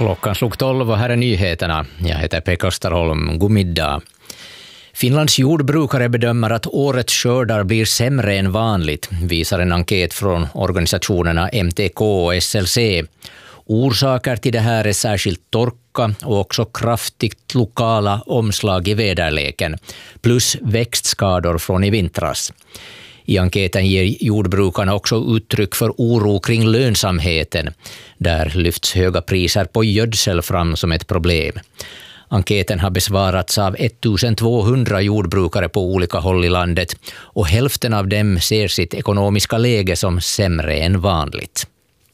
Klockan slog 12 och här är nyheterna. Jag heter Pekka Starholm. God middag. Finlands jordbrukare bedömer att årets skördar blir sämre än vanligt, visar en enkät från organisationerna MTK och SLC. Orsaker till det här är särskilt torka och också kraftigt lokala omslag i väderleken, plus växtskador från i vintras. I enkäten ger jordbrukarna också uttryck för oro kring lönsamheten. Där lyfts höga priser på gödsel fram som ett problem. Enkäten har besvarats av 1200 jordbrukare på olika håll i landet och hälften av dem ser sitt ekonomiska läge som sämre än vanligt.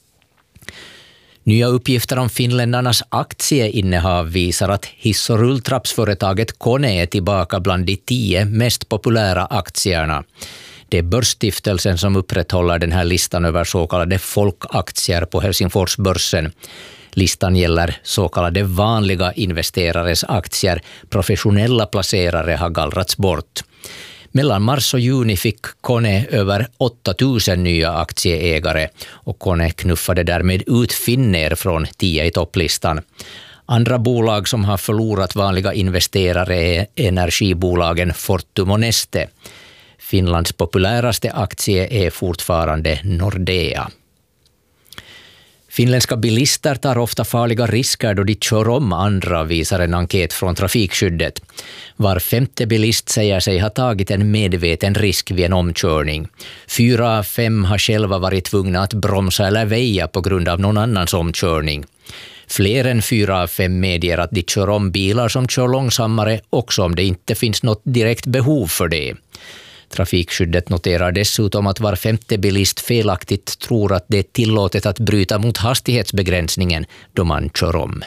Nya uppgifter om finländarnas aktieinnehav visar att hiss- och rulltrappsföretaget Kone är tillbaka bland de 10 mest populära aktierna. Det är Börsstiftelsen som upprätthåller den här listan över så kallade folkaktier på Helsingforsbörsen. Listan gäller så kallade vanliga investerares aktier. Professionella placerare har gallrats bort. Mellan mars och juni fick Kone över 8000 nya aktieägare och Kone knuffade därmed ut Finnair från 10 i topplistan. Andra bolag som har förlorat vanliga investerare är energibolagen Fortum och Neste. Finlands populäraste aktie är fortfarande Nordea. Finländska bilister tar ofta farliga risker då de kör om andra, visar en enkät från Trafikskyddet. Var femte bilist säger sig ha tagit en medveten risk vid en omkörning. 4 av 5 har själva varit tvungna att bromsa eller väja på grund av någon annans omkörning. Fler än 4 av 5 medger att de kör om bilar som kör långsammare, också om det inte finns något direkt behov för det. Trafikskyddet noterar dessutom att var femte bilist felaktigt tror att det är tillåtet att bryta mot hastighetsbegränsningen då man kör om.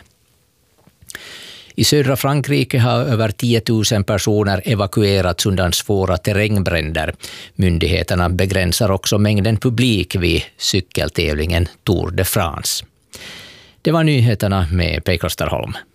I södra Frankrike har över 10 000 personer evakuerats undan svåra terrängbränder. Myndigheterna begränsar också mängden publik vid cykeltävlingen Tour de France. Det var nyheterna med Pekka Starholm.